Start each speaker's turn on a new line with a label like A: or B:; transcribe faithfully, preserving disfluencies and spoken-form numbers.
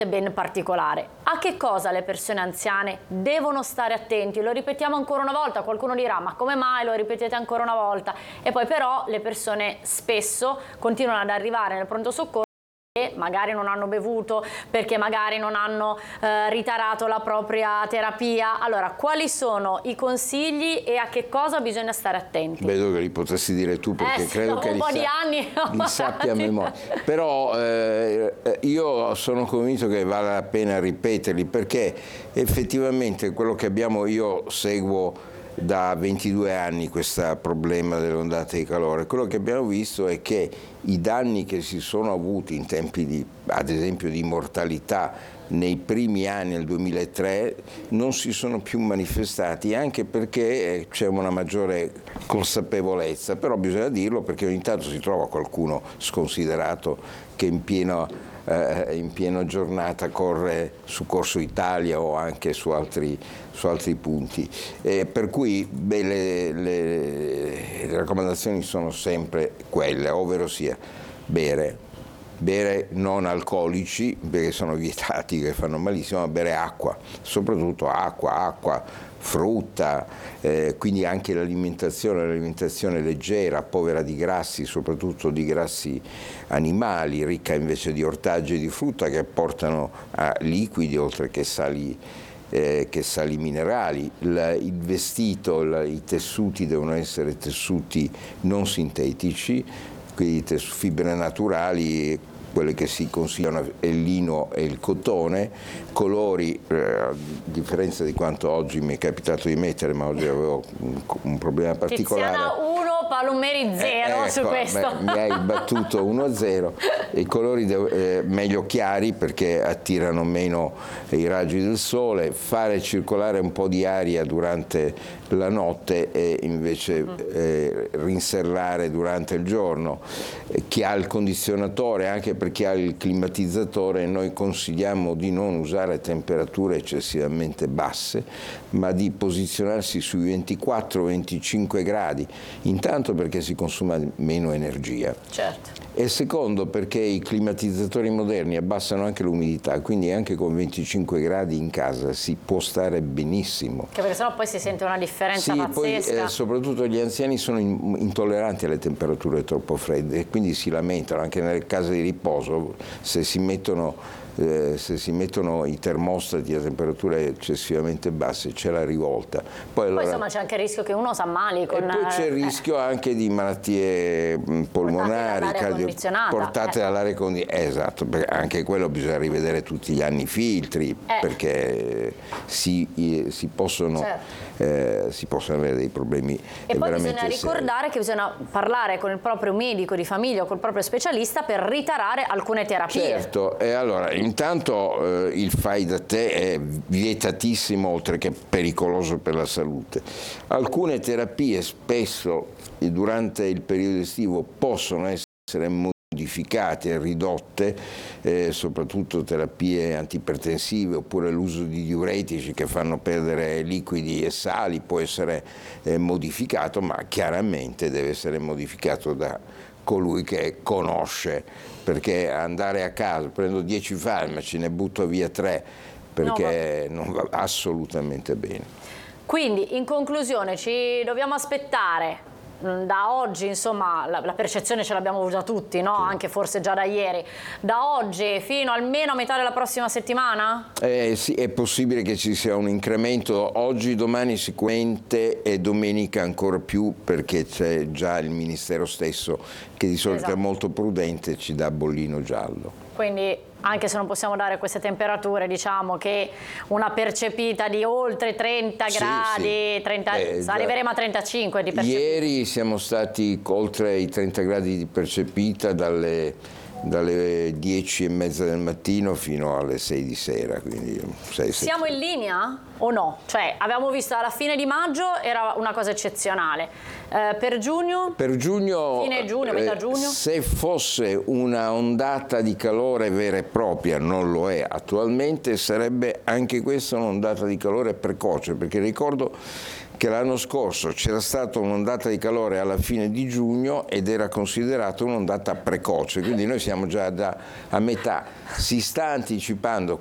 A: ben particolare. A che cosa le persone anziane devono stare attenti? Lo ripetiamo ancora una volta, qualcuno dirà ma come mai lo ripetete ancora una volta? E poi però le persone spesso continuano ad arrivare nel pronto soccorso perché magari non hanno bevuto, perché magari non hanno eh, ritarato la propria terapia. Allora, quali sono i consigli e a che cosa bisogna stare attenti?
B: Vedo che li potresti dire tu perché
A: eh,
B: credo che
A: un
B: li,
A: po'
B: sa
A: di anni
B: li sappia a memoria. Però eh, io sono convinto che vale la pena ripeterli perché effettivamente quello che abbiamo, io seguo da ventidue anni questo problema delle ondate di calore. Quello che abbiamo visto è che i danni che si sono avuti in tempi di, ad esempio, di mortalità nei primi anni del duemilatré non si sono più manifestati, anche perché c'è una maggiore consapevolezza, però bisogna dirlo perché ogni tanto si trova qualcuno sconsiderato che in pieno Eh, in piena giornata corre su Corso Italia o anche su altri, su altri punti. Eh, per cui beh, le, le, le raccomandazioni sono sempre quelle, ovvero sia bere, bere non alcolici, perché sono vietati, che fanno malissimo, ma bere acqua, soprattutto acqua, acqua, frutta, eh, quindi anche l'alimentazione, l'alimentazione leggera, povera di grassi, soprattutto di grassi animali, ricca invece di ortaggi e di frutta che portano a liquidi oltre che sali, eh, che sali minerali. Il, il vestito, il, i tessuti devono essere tessuti non sintetici, quindi fibre naturali, quelle che si consigliano è il lino e il cotone, colori, eh, a differenza di quanto oggi mi è capitato di mettere, ma oggi avevo un, un problema particolare.
A: Tiziana uno, Palumeri zero,
B: eh,
A: su
B: ecco,
A: questo.
B: Beh, mi hai battuto uno a zero, i colori eh, meglio chiari perché attirano meno i raggi del sole, fare circolare un po' di aria durante la notte e invece eh, rinserrare durante il giorno. Chi ha il condizionatore, anche per chi ha il climatizzatore, noi consigliamo di non usare temperature eccessivamente basse, ma di posizionarsi sui ventiquattro venticinque gradi, intanto perché si consuma meno energia.
A: Certo.
B: E secondo perché i climatizzatori moderni abbassano anche l'umidità, quindi anche con venticinque gradi in casa si può stare benissimo.
A: Che perché sennò poi si sente una differenza
B: sì,
A: pazzesca.
B: Poi eh, soprattutto gli anziani sono in, intolleranti alle temperature troppo fredde e quindi si lamentano anche nelle case di riposo se si mettono Eh, se si mettono i termostati a temperature eccessivamente basse c'è la rivolta. Poi,
A: poi
B: allora,
A: insomma c'è anche il rischio che uno si ammali con,
B: e poi c'è il rischio eh, anche di malattie polmonari
A: portate dall'aria condizionata.
B: portate
A: eh.
B: dall'aria condizionata. Esatto, perché anche quello bisogna rivedere tutti gli anni i filtri
A: eh.
B: perché si, si, possono,
A: certo.
B: eh, si possono avere dei problemi
A: e poi bisogna
B: seri.
A: ricordare che bisogna parlare con il proprio medico di famiglia o col proprio specialista per ritarare alcune terapie.
B: Certo, e allora intanto eh, il fai da te è vietatissimo oltre che pericoloso per la salute. Alcune terapie spesso durante il periodo estivo possono essere modificate e ridotte, eh, soprattutto terapie antipertensive oppure l'uso di diuretici che fanno perdere liquidi e sali può essere eh, modificato, ma chiaramente deve essere modificato da colui che conosce, perché andare a caso, prendo dieci farmaci, ne butto via tre, perché no, ma... non va assolutamente bene.
A: Quindi, in conclusione, ci dobbiamo aspettare da oggi, insomma, la, la percezione ce l'abbiamo avuta tutti, no? Sì. Anche forse già da ieri. Da oggi fino almeno a metà della prossima settimana?
B: Eh, sì, è possibile che ci sia un incremento oggi, domani sicuramente e domenica ancora più, perché c'è già il Ministero stesso che di solito esatto. è molto prudente, ci dà bollino giallo.
A: Quindi anche se non possiamo dare queste temperature, diciamo che una percepita di oltre trenta sì, gradi, sì. trenta, eh, arriveremo a trentacinque di percepita.
B: Ieri siamo stati oltre i trenta gradi di percepita dalle, dalle dieci e mezza del mattino fino alle sei di sera. Quindi sei,
A: Siamo in linea o no? Cioè abbiamo visto alla fine di maggio era una cosa eccezionale. Eh, per giugno?
B: Per giugno,
A: fine giugno, metà giugno?
B: Eh, se fosse una ondata di calore vera e propria, non lo è attualmente, sarebbe anche questa un'ondata di calore precoce, perché ricordo che l'anno scorso c'era stata un'ondata di calore alla fine di giugno ed era considerata un'ondata precoce, quindi noi siamo già da, a metà. Si sta anticipando